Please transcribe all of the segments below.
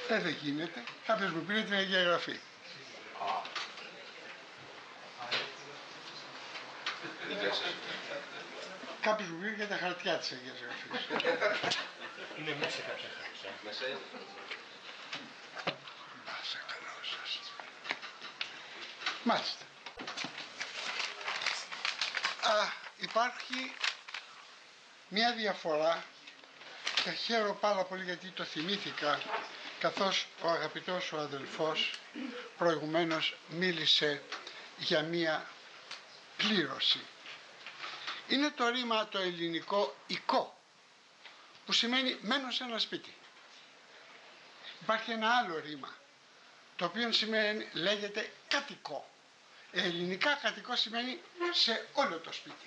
Δεν γίνεται. Κάποιος μου πήρε την Αγία Γραφή. Κάποιος μου πήρε και τα χαρτιά της Αγίας Γραφής. Είναι μέσα κάποια χαρτιά. Μέσα είναι. Πάσα καλό σας. Μάλιστα. Υπάρχει μια διαφορά και χαίρομαι πάρα πολύ γιατί το θυμήθηκα, καθώς ο αγαπητός ο αδελφός προηγουμένως μίλησε για μια πλήρωση. Είναι το ρήμα το ελληνικό οικό, που σημαίνει μένω σε ένα σπίτι. Υπάρχει ένα άλλο ρήμα, το οποίο λέγεται κατοικό. Ελληνικά κατοικό σημαίνει σε όλο το σπίτι.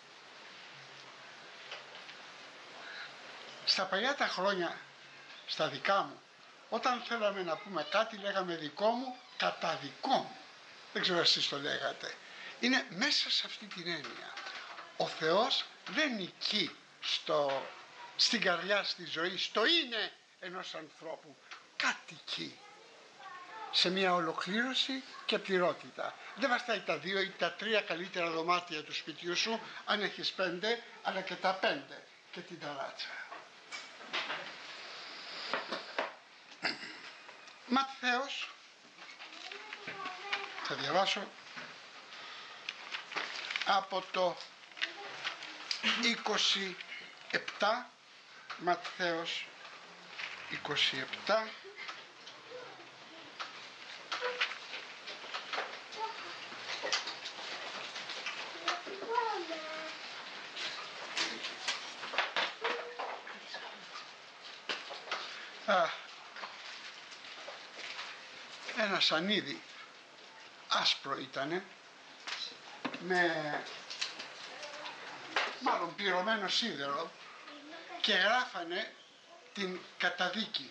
Στα παλιά τα χρόνια, στα δικά μου, όταν θέλαμε να πούμε κάτι λέγαμε δικό μου, κατά δικό μου. Δεν ξέρω εσείς το λέγατε. Είναι μέσα σε αυτή την έννοια. Ο Θεός δεν νικεί στην καρδιά, στη ζωή, στο είναι ενός ανθρώπου. Κατοικεί σε μια ολοκλήρωση και πληρότητα. Δεν βαστάει τα 2 ή τα 3 καλύτερα δωμάτια του σπιτιού σου, αν έχεις 5, αλλά και τα 5 και την ταράτσα. Ματθαίος, θα διαβάσω από το 27, Ματθαίος 27, ένα σανίδι άσπρο ήτανε, με μάλλον πληρωμένο σίδερο, και γράφανε την καταδίκη,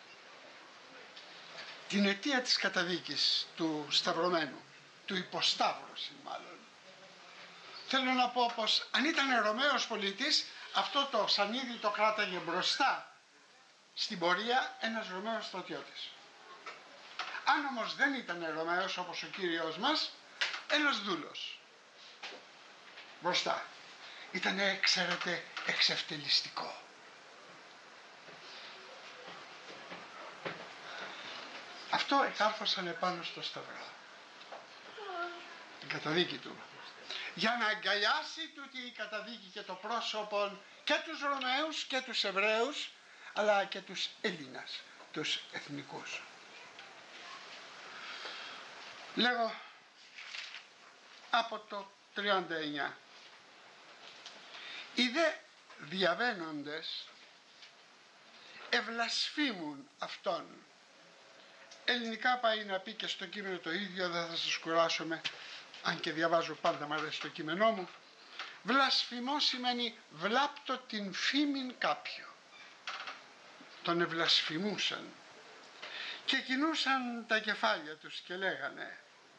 την αιτία της καταδίκης του σταυρωμένου, του υποσταύρωση μάλλον. Θέλω να πω πως αν ήταν Ρωμαίος πολίτης, αυτό το σανίδι το κράταγε μπροστά στην πορεία ένας Ρωμαίος στρατιώτης. Αν όμως δεν ήταν Ρωμαίος όπως ο Κύριος μας, ένας δούλος μπροστά. Ήτανε, ξέρετε, εξευτελιστικό. Αυτό εκάρφωσαν επάνω στο σταυρό, την καταδίκη του, για να αγκαλιάσει τούτη η καταδίκη και το πρόσωπο και τους Ρωμαίους και τους Εβραίους, αλλά και τους Έλληνας, τους εθνικούς. Λέγω από το 39. Οι δε διαβαίνοντες ευλασφήμουν αυτόν. Ελληνικά πάει να πει και στο κείμενο το ίδιο, δεν θα σας κουράσουμε, αν και διαβάζω πάντα, μου αρέσει το κείμενό μου. Βλασφημό σημαίνει βλάπτω την φήμην κάποιου. Τον ευλασφημούσαν και κινούσαν τα κεφάλια τους και λέγανε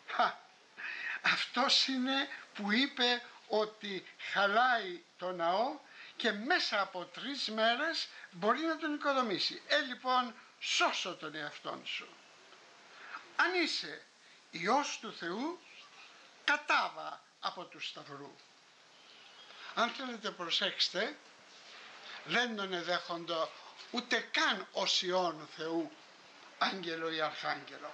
αυτός είναι που είπε ότι χαλάει το ναό και μέσα από 3 μέρες μπορεί να τον οικοδομήσει. Λοιπόν, σώσω τον εαυτόν σου. Αν είσαι Υιός του Θεού, κατάβα από του σταυρού. Αν θέλετε προσέξτε, δεν τον εδέχονται ούτε καν ως Υιόν Θεού, άγγελο ή αρχάγγελο.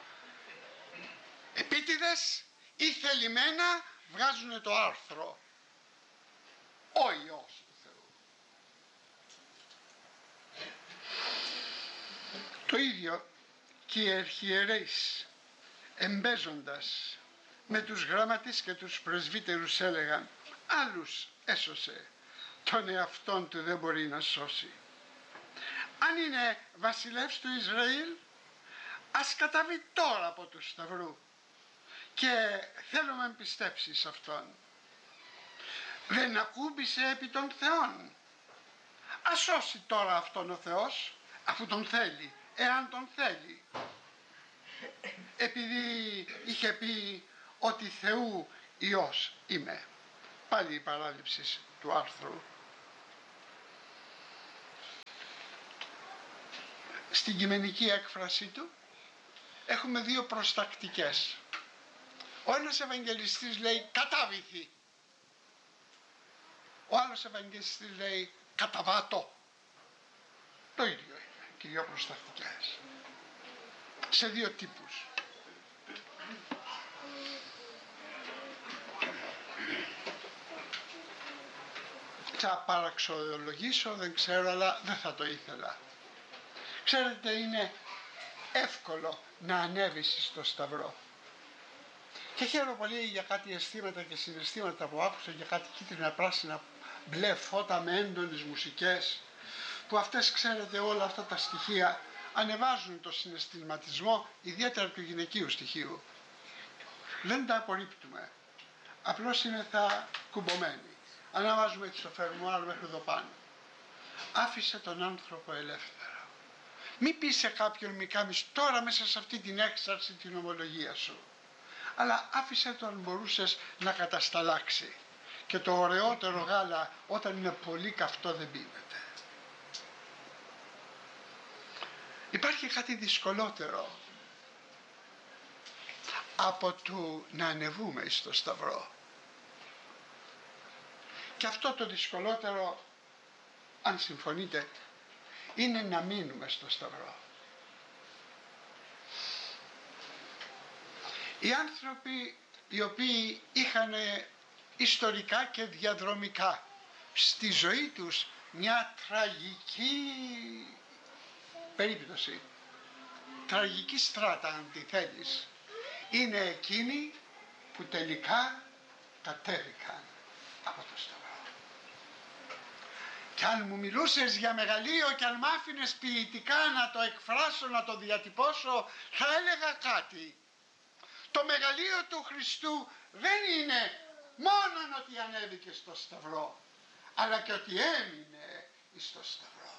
Επίτηδες ή θελημένα βγάζουν το άρθρο ο Υιός του Θεού. Το ίδιο και οι αρχιερείς, εμπέζοντας με τους γραμματείς και τους πρεσβύτερους, έλεγαν άλλους έσωσε, τον εαυτόν του δεν μπορεί να σώσει. Αν είναι βασιλεύς του Ισραήλ, ας καταβεί τώρα από του σταυρού και θέλουμε να πιστέψει σε αυτόν. Δεν ακούμπησε επί των θεών. Ας σώσει τώρα αυτόν ο Θεός, αφού τον θέλει, εάν τον θέλει. Επειδή είχε πει ότι Θεού Υιός είμαι. Πάλι η παράληψη του άρθρου. στην κειμενική έκφραση του έχουμε δύο προστακτικές. Ο ένας Ευαγγελιστής λέει κατάβηθη, ο άλλος Ευαγγελιστής λέει καταβάτω. Το ίδιο είναι και δύο προστακτικές σε δύο τύπους. Θα παραξιολογήσω, δεν ξέρω, αλλά δεν θα το ήθελα. Ξέρετε, είναι εύκολο να ανέβεις στο Σταυρό. Και χαίρομαι πολύ για κάτι αισθήματα και συναισθήματα που άκουσα, για κάτι κίτρινα, πράσινα, μπλε φώτα με έντονες μουσικές, που αυτές, ξέρετε, όλα αυτά τα στοιχεία ανεβάζουν το συναισθηματισμό, ιδιαίτερα του γυναικείου στοιχείου. Δεν τα απορρίπτουμε, απλώς είναι θα κουμπωμένοι. Αναβάζουμε έτσι το φερμουάρ μέχρι εδώ πάνω. Άφησε τον άνθρωπο ελεύθερο. Μη πεις σε κάποιον μη κάνεις τώρα μέσα σε αυτή την έξαρση την ομολογία σου. Αλλά άφησε το αν μπορούσες να κατασταλάξει. Και το ωραιότερο γάλα όταν είναι πολύ καυτό δεν πίνεται. Υπάρχει κάτι δυσκολότερο από το να ανεβούμε στο Σταυρό. Και αυτό το δυσκολότερο, αν συμφωνείτε, είναι να μείνουμε στο Σταυρό. Οι άνθρωποι οι οποίοι είχαν ιστορικά και διαδρομικά στη ζωή τους μια τραγική περίπτωση, τραγική στράτα αν τη θέλεις, είναι εκείνοι που τελικά κατέβηκαν από το Σταυρό. Και αν μου μιλούσες για μεγαλείο και αν μ' άφηνες ποιητικά να το εκφράσω, να το διατυπώσω, θα έλεγα κάτι. Το μεγαλείο του Χριστού δεν είναι μόνον ότι ανέβηκε στο Σταυρό, αλλά και ότι έμεινε στο Σταυρό.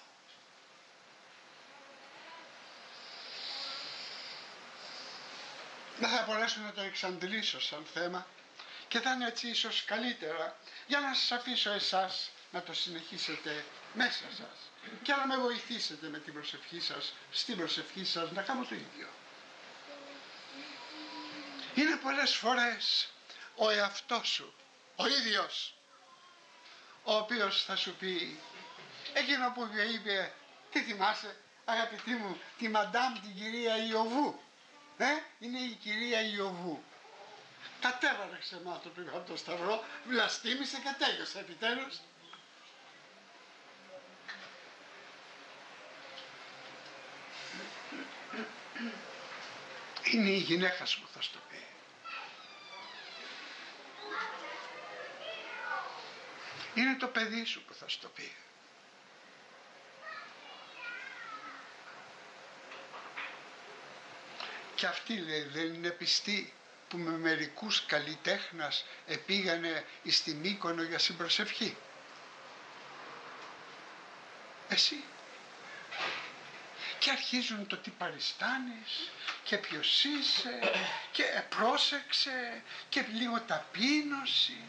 Δεν θα μπορέσω να το εξαντλήσω σαν θέμα και θα είναι έτσι ίσως καλύτερα για να σας αφήσω εσάς να το συνεχίσετε μέσα σας και να με βοηθήσετε με την προσευχή σας, στην προσευχή σας να κάνω το ίδιο. Είναι πολλές φορές ο εαυτός σου, ο ίδιος, ο οποίος θα σου πει εκείνο που είπε, τι θυμάσαι αγαπητή μου, τη μαντάμ την κυρία Ιωβού, είναι η κυρία Ιωβού. Κατέβαλε ξεμάτω πριν από το Σταυρό, βλαστήμησε και τέλειωσε επιτέλους. Είναι η γυναίκα σου που θα στο πει. Είναι το παιδί σου που θα στο πει. Και αυτή λέει δεν είναι πιστή που με μερικούς καλλιτέχνας επήγανε εις την Μύκονο για συμπροσευχή. Εσύ. Και αρχίζουν το τι παριστάνεις και ποιος είσαι και πρόσεξε και λίγο ταπείνωση.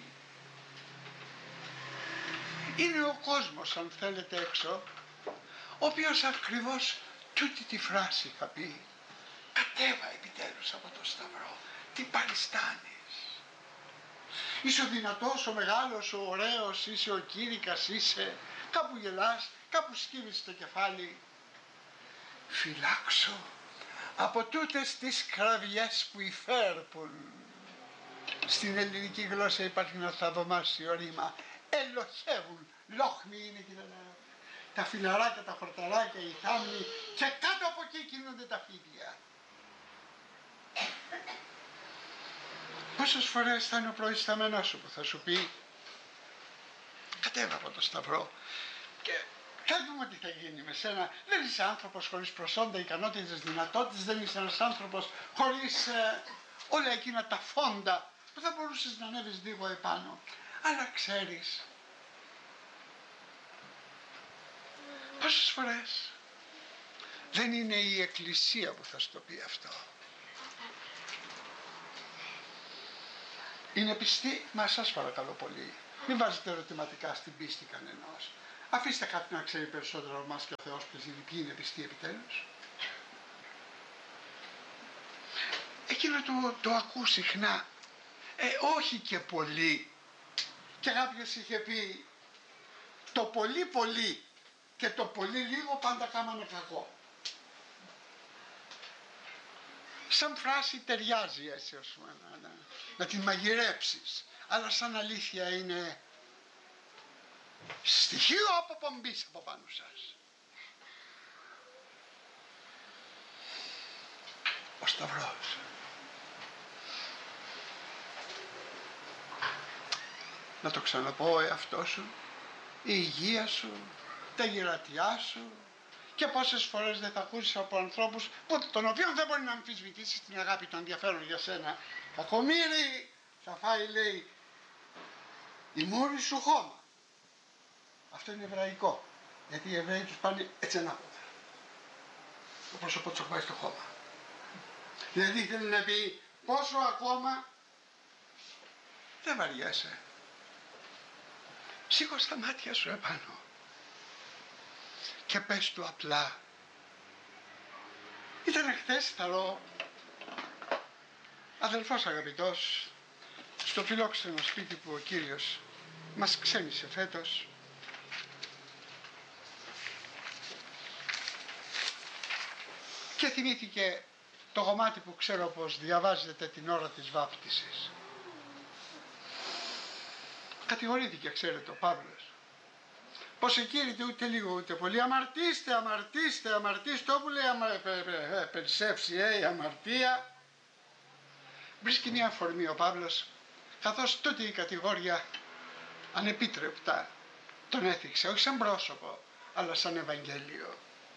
Είναι ο κόσμος αν θέλετε έξω, ο οποίος ακριβώς τούτη τη φράση είχα πει. Κατέβα επιτέλους από το Σταυρό, τι παριστάνεις. Είσαι ο δυνατός, ο μεγάλος, ο ωραίος, είσαι ο κήρυκας, είσαι, κάπου γελάς, κάπου σκύβεις το κεφάλι. Φυλάξω από τούτες τις κραυγές που υφέρπουν. Στην ελληνική γλώσσα υπάρχει ένα θαυμάσιο ρήμα. Ελοχεύουν, λόχμοι είναι και τα φιλαράκια, τα χορταράκια, οι θάμνοι και κάτω από εκεί κινούνται τα φίδια. Πόσες φορές θα είναι ο προϊσταμένος σου που θα σου πει κατέβα από το Σταυρό και θέλουμε τι θα γίνει με σένα. Δεν είσαι άνθρωπος χωρίς προσόντα, ικανότητες, δυνατότητες, δεν είσαι ένας άνθρωπος χωρίς όλα εκείνα τα φόντα που θα μπορούσες να ανέβεις λίγο επάνω. Αλλά ξέρεις, πόσες φορές δεν είναι η Εκκλησία που θα στο πει αυτό. Είναι πιστή, μα σας παρακαλώ πολύ, μην βάζετε ερωτηματικά στην πίστη κανενός. Αφήστε κάτι να ξέρει περισσότερο από εμάς και ο Θεός ποιοι είναι πιστοί επιτέλους. εκείνο το ακού συχνά, όχι και πολύ. Και κάποιος είχε πει, το πολύ πολύ και το πολύ λίγο πάντα κάμανε κακό. Σαν φράση ταιριάζει έτσι, ας πούμε, να την μαγειρέψεις, αλλά σαν αλήθεια είναι στοιχείο αποπομπής από πάνω σας. Ο Σταυρός. Να το ξαναπώ, εαυτό σου, η υγεία σου, τα γυρατιά σου, και πόσες φορές δεν θα ακούσεις από ανθρώπους των οποίων δεν μπορεί να αμφισβητήσεις την αγάπη, των ενδιαφέρον για σένα. Κακομοίρη, θα φάει, λέει, η μούρη σου χώμα. Αυτό είναι εβραϊκό, γιατί οι Εβραίοι τους πάνε έτσι ανάποδα. Το πρόσωπο του πάει στο χώμα. Δηλαδή θέλει να πει, πόσο ακόμα δεν βαριέσαι. Σήκω τα μάτια σου επάνω και πες του απλά. Ήταν χθες, θαρώ, αδελφός αγαπητός, στο φιλόξενο σπίτι που ο Κύριος μας ξένησε φέτος. Και θυμήθηκε το κομμάτι που ξέρω πως διαβάζετε την ώρα της βάπτισης. Κατηγορήθηκε, ξέρετε, ο Παύλος, πως εκήρυτε ούτε λίγο ούτε πολύ, αμαρτήστε, αμαρτήστε, αμαρτήστε, όπου λέει περισσεύσει η αμαρτία. Βρίσκει μια αφορμή ο Παύλος, καθώς τότε η κατηγόρια ανεπίτρεπτα τον έθιξε, όχι σαν πρόσωπο, αλλά σαν Ευαγγέλιο.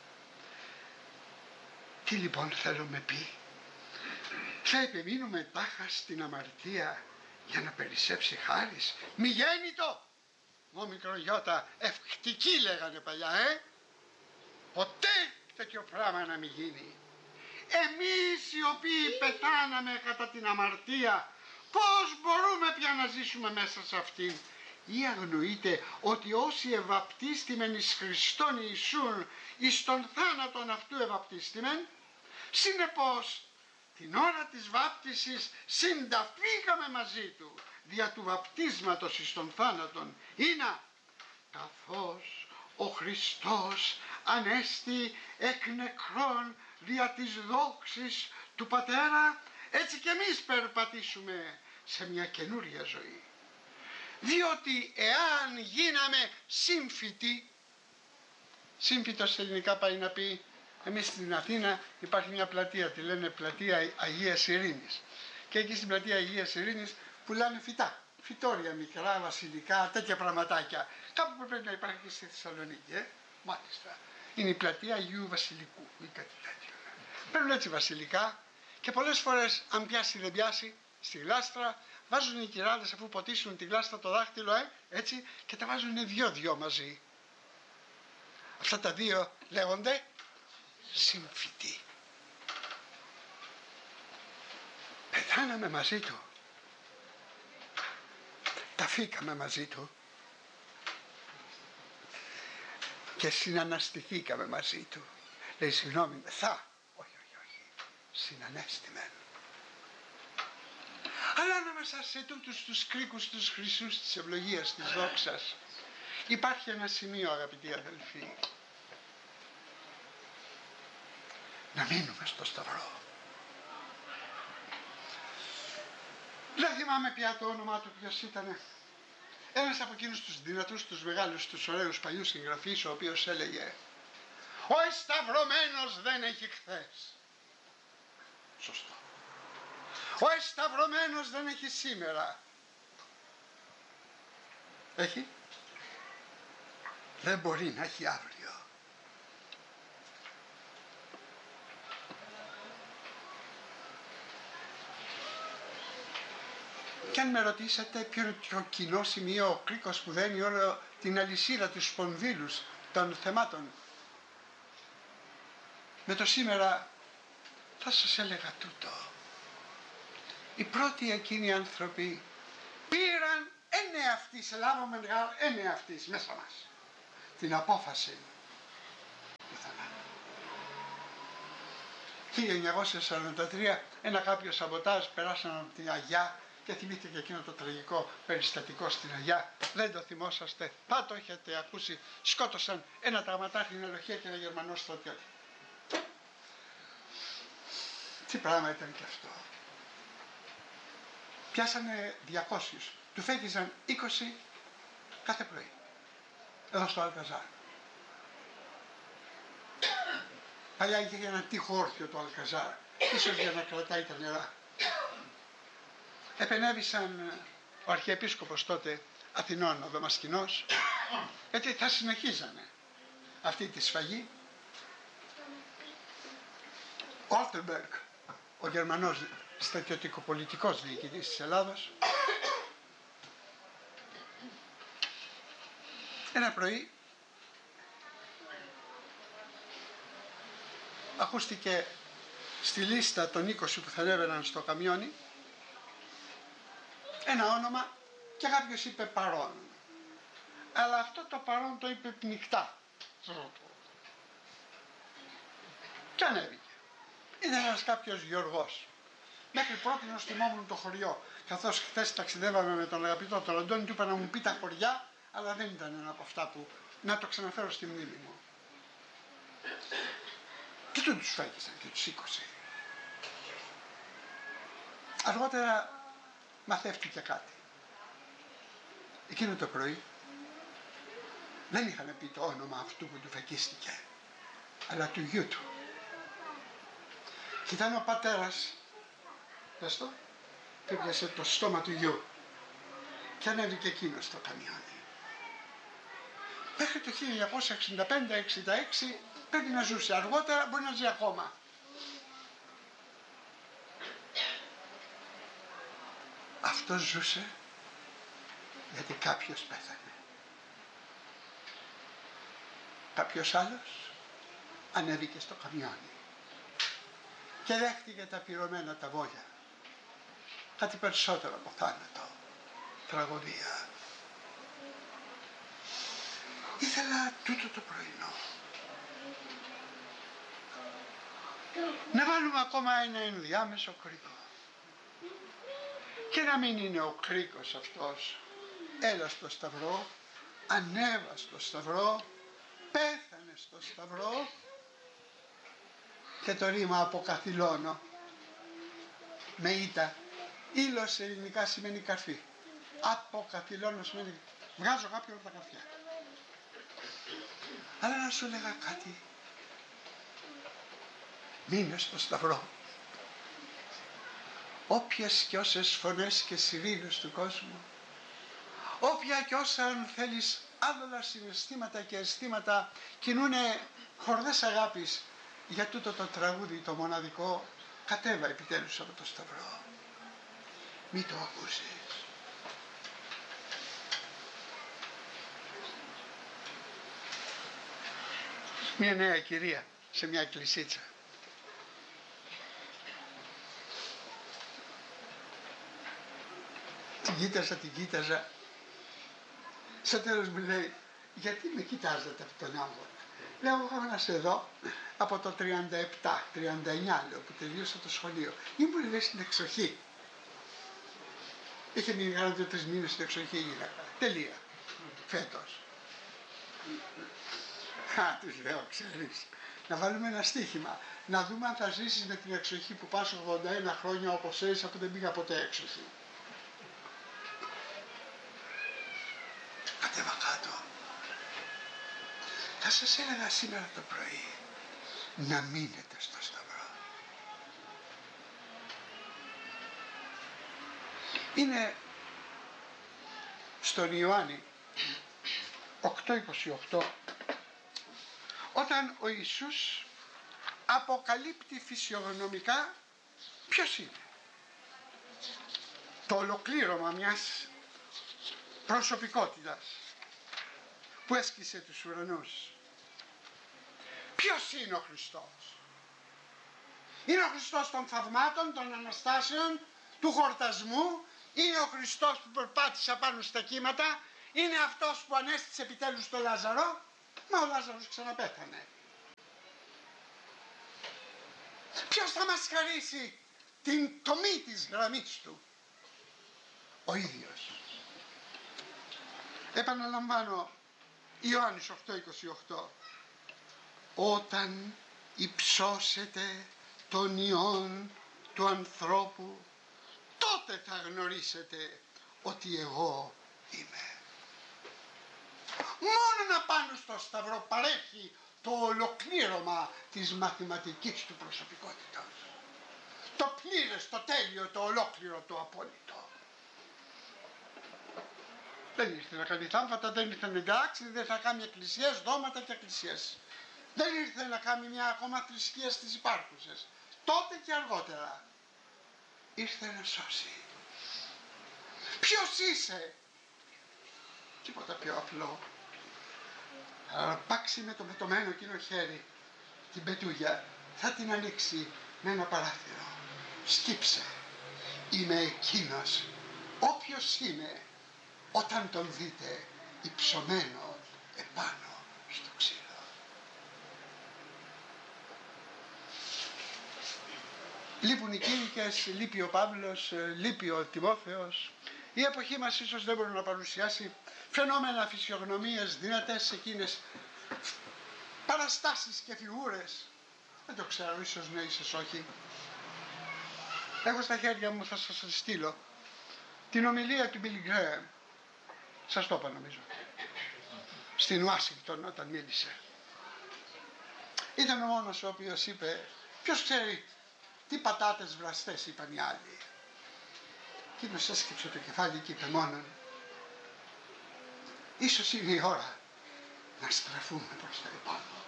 Τι λοιπόν θέλω με πει? Θα επιμείνουμε τάχα στην αμαρτία για να περισσέψει χάρις? Μη γέννητο! Μου μικρογιώτα, ευκτική λέγανε παλιά, Ποτέ τέτοιο πράγμα να μην γίνει. Εμείς οι οποίοι πεθάναμε κατά την αμαρτία, πώς μπορούμε πια να ζήσουμε μέσα σε αυτήν? Ή αγνοείτε ότι όσοι ευαπτίστημεν εις Χριστόν Ιησούν, εις τον θάνατον αυτού ευαπτίστημεν? Συνεπώς, την ώρα της βάπτισης συνταφήκαμε μαζί του, δια του βαπτίσματος εις τον θάνατον, είναι καθώς ο Χριστός ανέστη εκ νεκρών δια της δόξης του Πατέρα, έτσι και εμείς περπατήσουμε σε μια καινούρια ζωή. Διότι εάν γίναμε σύμφυτοι, σύμφυτος σε ελληνικά πάει να πει, εμείς στην Αθήνα υπάρχει μια πλατεία, τη λένε πλατεία Αγίας Ειρήνης, και εκεί στην πλατεία Αγίας Ειρήνης πουλάνε φυτά, φυτόρια μικρά, βασιλικά, τέτοια πραγματάκια. Κάπου πρέπει να υπάρχει και στη Θεσσαλονίκη, μάλιστα. Είναι η πλατεία Αγίου Βασιλικού ή κάτι τέτοιο. Παίρνουν έτσι βασιλικά και πολλές φορές, αν πιάσει δεν πιάσει, στη γλάστρα βάζουν οι κυράδες, αφού ποτίσουν τη γλάστρα το δάχτυλο, έτσι, και τα βάζουν δυο μαζί. Αυτά τα δύο λέγονται συμφυτοί. Πεθάναμε μαζί του, ταφήκαμε μαζί του και συναναστηθήκαμε μαζί του. Λέει, συγγνώμη, όχι, συνανέστημεν. Αλλά ανάμεσα σε τούτους τους κρίκους τους χρυσούς της ευλογίας, της δόξας, υπάρχει ένα σημείο, αγαπητοί αδελφοί. Να μείνουμε στο Σταυρό. Δεν θυμάμαι πια το όνομά του, ποιος ήτανε. Ένας από εκείνους τους δυνατούς, τους μεγάλους, τους ωραίους παλιούς συγγραφείς, ο οποίος έλεγε, ο εσταυρωμένος δεν έχει χθες. Σωστό. Ο εσταυρωμένος δεν έχει σήμερα. Έχει? Δεν μπορεί να έχει αύριο. Και αν με ρωτήσετε ποιο είναι το κοινό σημείο, ο κρίκος που δένει όλο την αλυσίδα, τους σπονδύλους των θεμάτων με το σήμερα, θα σας έλεγα τούτο. Οι πρώτοι εκείνοι άνθρωποι πήραν ενεαυτής, ελάβαμε ενεαυτής μέσα μας την απόφαση του θανάτου. 1943 ένα κάποιο σαμποτάζ περάσαν από την Αγιά και θυμήθηκε εκείνο το τραγικό περιστατικό στην Αγιά. Δεν το θυμόσαστε, το έχετε ακούσει. Σκότωσαν ένα τραυματάρχη ελοχεία και ένα Γερμανό στρατιώτη. Τι πράγμα ήταν και αυτό. Πιάσανε 200, του φέγγιζαν 20 κάθε πρωί εδώ στο Αλκαζάρ. Παλιά είχε ένα τείχο όρθιο το Αλκαζάρ, ίσως για να κρατάει τα νερά. Επενέβησαν ο Αρχιεπίσκοπος τότε Αθηνών, ο Δαμασκηνός, γιατί θα συνεχίζανε αυτή τη σφαγή. Ο Όλτερμπεργκ, ο Γερμανός στρατιωτικοπολιτικός διοικητής της Ελλάδος, ένα πρωί ακούστηκε στη λίστα των 20 που θα ανέβαιναν στο καμιόνι ένα όνομα και κάποιος είπε παρόν. Αλλά αυτό το παρόν το είπε πνικτά. Και ανέβηκε. Ήταν ένας κάποιος Γιώργος. Μέχρι πρότινος θυμόμουν το χωριό. Καθώς χθες ταξιδεύαμε με τον αγαπητό τον Αντώνη, του είπα να μου πει τα χωριά, αλλά δεν ήταν ένα από αυτά που να το ξαναφέρω στη μνήμη μου. Και του τους φάγησαν και τους 20. Αργότερα μαθεύτηκε κάτι. Εκείνο το πρωί δεν είχαν πει το όνομα αυτού που του φεκίστηκε, αλλά του γιού του. Και ήταν ο πατέρας, δες το, έπιασε το στόμα του γιου και ανέβηκε εκείνο στο καμιόνι. Μέχρι το 1965-66 πρέπει να ζούσε, αργότερα μπορεί να ζει ακόμα. Αυτός ζούσε γιατί κάποιος πέθανε. Κάποιος άλλος ανέβηκε στο καμιόνι και δέχτηκε τα πυρωμένα τα βόλια. Κάτι περισσότερο από θάνατο. Τραγωδία. Ήθελα τούτο το πρωινό να βάλουμε ακόμα ένα ενδιάμεσο κρίκο. Και να μην είναι ο κρίκος αυτός. Έλα στο σταυρό, ανέβα στο σταυρό, πέθανε στο σταυρό. Και το ρήμα αποκαθιλώνω με ήτα. Ήλος ελληνικά σημαίνει καρφί. Αποκαθιλώνω σημαίνει βγάζω κάποια από τα καρφιά. Αλλά να σου λέγα κάτι. Μείνε στο σταυρό. Όποιες και όσες φωνές και σιρήνες του κόσμου, όποια και όσα αν θέλεις άβολα συναισθήματα και αισθήματα κινούνε χορδές αγάπης για τούτο το τραγούδι το μοναδικό, κατέβα επιτέλους από το σταυρό. Μη το ακούσεις. Μια νέα κυρία σε μια εκκλησίτσα. Την κοίταζα. Στο τέλος μου λέει, γιατί με κοιτάζετε αυτόν τον άνθρωπο. Λέω, εγώ να σε δω από το 37-39 λέω που τελείωσα το σχολείο. Ήμουν λέει στην εξοχή. Είχε μείνει γράψει 2-3 μήνες στην εξοχή η γυναίκα. Τελεία. Φέτος. Τους λέω, ξέρεις, να βάλουμε ένα στοίχημα. Να δούμε αν θα ζήσεις με την εξοχή που πας 81 χρόνια όπως έζησα που δεν πήγα ποτέ έξοχη. Κατέβα κάτω. Θα σας έλεγα σήμερα το πρωί να μείνετε στο σταυρό. Είναι στον Ιωάννη 8:28 όταν ο Ιησούς αποκαλύπτει φυσιογνωμικά ποιος είναι. Το ολοκλήρωμα μιας προσωπικότητας που έσκησε τους ουρανούς. Ποιος είναι ο Χριστός. Είναι ο Χριστός των θαυμάτων, των Αναστάσεων, του χορτασμού. Είναι ο Χριστός που περπάτησε πάνω στα κύματα. Είναι αυτός που ανέστησε επιτέλους τον Λάζαρο. Μα ο Λάζαρος ξαναπέθανε. Ποιος θα μας χαρίσει την τομή της γραμμής του? Ο ίδιος. Επαναλαμβάνω, Ιωάννης 8:28. Όταν υψώσετε τον Υιόν του ανθρώπου, τότε θα γνωρίσετε ότι εγώ είμαι. Μόνο πάνω στο Σταυρό παρέχει το ολοκλήρωμα της μαθηματικής του προσωπικότητας. Το πλήρες, το τέλειο, το ολόκληρο, το απόλυτο. Δεν ήρθε να κάνει θαύματα, δεν ήρθε να εντάξει, δεν θα κάνει εκκλησίες, δώματα και εκκλησίες. Δεν ήρθε να κάνει μια ακόμα θρησκεία στις υπάρχουσες. Τότε και αργότερα ήρθε να σώσει. Ποιος είσαι? Τίποτα πιο απλό. Αρπάξει με το πετωμένο εκείνο χέρι την πετούγια, θα την ανοίξει με ένα παράθυρο. Σκύψε. Είμαι εκείνος. Όποιος είμαι, όταν τον δείτε υψωμένο επάνω στο ξύλο. Λείπουν οι κήρυκες, λείπει ο Παύλος, λείπει ο Τιμόθεος. Η εποχή μας ίσως δεν μπορεί να παρουσιάσει φαινόμενα φυσιογνωμίες δυνατές, εκείνες παραστάσεις και φιγούρες. Δεν το ξέρω, ίσως ναι, ίσως όχι. Έχω στα χέρια μου, θα σας στείλω την ομιλία του Billy Graham. Σας το είπα νομίζω. Στην Ουάσιγκτον όταν μίλησε. Ήταν ο μόνος ο οποίος είπε, ποιος ξέρει τι πατάτες βραστές, είπαν οι άλλοι. Εκείνος έσκυψε το κεφάλι και είπε μόνον, ίσως είναι η ώρα να στραφούμε προς τα επάνω.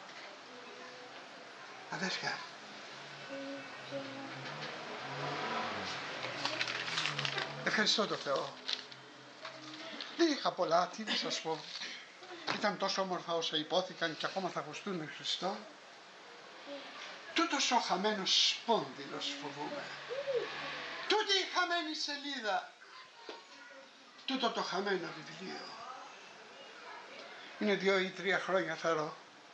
Αδέρφια, ευχαριστώ το Θεό. Δεν είχα πολλά, τι να σας πω. Ήταν τόσο όμορφα όσα υπόθηκαν και ακόμα θα ακουστούν με Χριστό. Τούτος ο χαμένος σπόνδυλος φοβούμαι. Τούτη η χαμένη σελίδα. Τούτο το χαμένο βιβλίο. Είναι 2 ή 3 χρόνια θεωρώ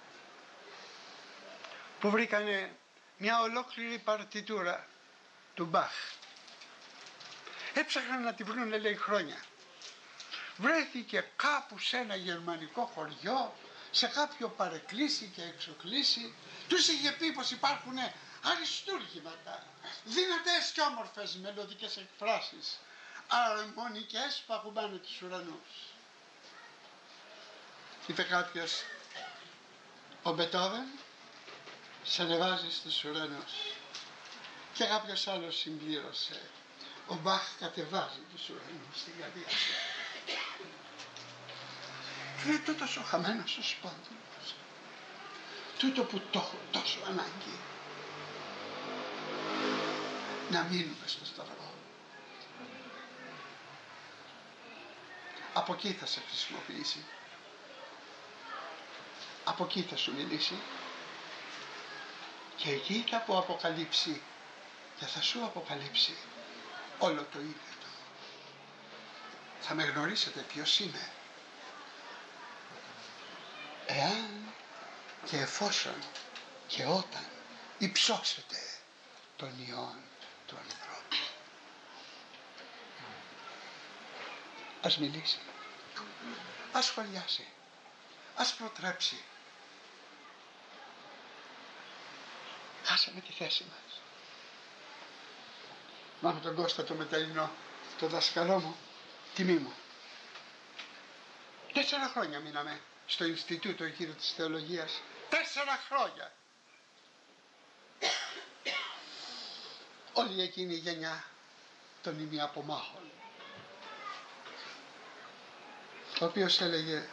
που βρήκανε μια ολόκληρη παρτιτούρα του Μπαχ. Έψαχναν να τη βρουν, λέει, χρόνια. Βρέθηκε κάπου σε ένα γερμανικό χωριό, σε κάποιο παρεκκλήσι και εξοκλήσι. Τους είχε πει πως υπάρχουν αριστούργήματα, δυνατές και όμορφες μελωδικές εκφράσεις, αρμονικές που ακουμπάνε τους ουρανούς. Είπε κάποιος, ο Μπετόβεν σε ανεβάζει στους ουρανούς. Και κάποιος άλλος συμπλήρωσε, ο Μπαχ κατεβάζει τους ουρανούς στην καρδιά σου. Είναι τούτος ο χαμένος ο σπόνδυλος, τούτο που το έχω τόσο ανάγκη, να μείνουμε στο Σταυρό. Από εκεί θα σε χρησιμοποιήσει, από εκεί θα σου μιλήσει και εκεί θα που αποκαλύψει και θα σου αποκαλύψει όλο το ίδιο του. Θα με γνωρίσετε ποιος είμαι, εάν και εφόσον και όταν υψώσετε τον Υιόν του ανθρώπου. Ας μιλήσει, ας σχολιάσει, ας προτρέψει. Χάσαμε τη θέση μας. Μάμε τον Κώστα το Μεταλλινό, το δασκαλό μου, τιμή μου. 4 χρόνια μείναμε στο Ινστιτούτο εκείνο της Θεολογίας. 4 χρόνια. Όλη εκείνη η γενιά των ημιαπομάχων, ο οποίος έλεγε,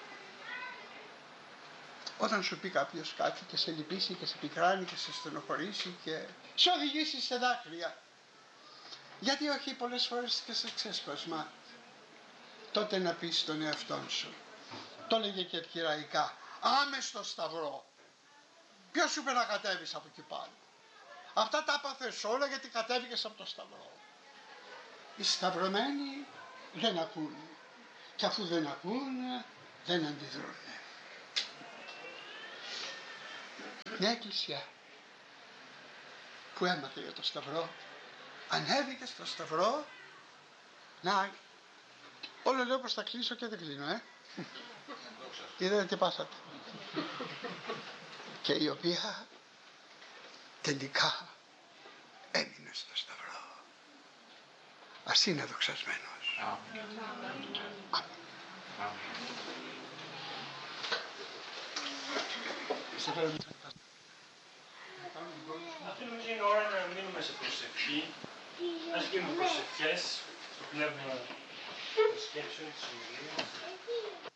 όταν σου πει κάποιος κάτι και σε λυπήσει και σε πικράνει και σε στενοχωρήσει και σε οδηγήσει σε δάκρυα, γιατί όχι πολλές φορές και σε ξέσπασμα, τότε να πεις στον εαυτόν σου, το έλεγε και αρχιεραϊκά, άμε στο Σταυρό. Ποιος σου είπε να κατέβεις από εκεί πάνω? Αυτά τα έπαθες όλα γιατί κατέβηκες από το Σταυρό. Οι σταυρωμένοι δεν ακούν και αφού δεν ακούν δεν αντιδρούν. Μια εκκλησία που έμαθε για το Σταυρό, ανέβηκε στο Σταυρό, να, όλο λέω πως θα κλείσω και δεν κλείνω, είδατε τι πάθατε. Και η οποία τελικά έμεινε στο Σταυρό. Ας είναι δοξασμένος. Αυτή νομίζω είναι ώρα να μείνουμε σε προσευχή. Ας γίνουμε προσευχές στο πνεύμα των σκέψεων της ομιλίας.